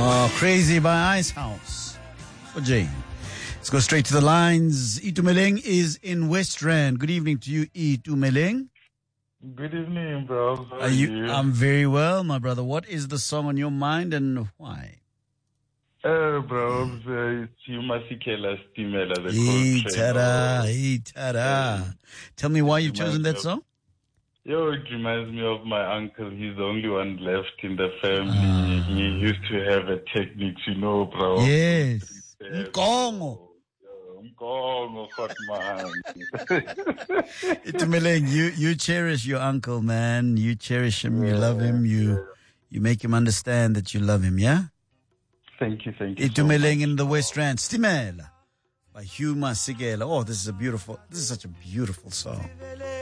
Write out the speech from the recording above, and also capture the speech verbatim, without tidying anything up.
Oh, Crazy by Ice House for Jane. Let's go straight to the lines. Itumeleng is in West Rand. Good evening to you, Itumeleng. Good evening, bro. How are, are you, you? I'm very well, my brother. What is the song on your mind and why? Uh, bro, uh, it's you Masikela Stimela, the Hey, cold tada, hey, tada. Tell me why you've chosen that of, song? Yo, it reminds me of my uncle. He's the only one left in the family. Ah. He used to have a technique, you know, bro. Yes. Mkongo. Mkongo, hot man. Itumeleng, you, you cherish your uncle, man. You cherish him, you love him, you, you make him understand that you love him, yeah? Thank you, thank you. Itumeleng so in the West Rand. Stimela by Hugh Masekela. Oh, this is a beautiful, this is such a beautiful song.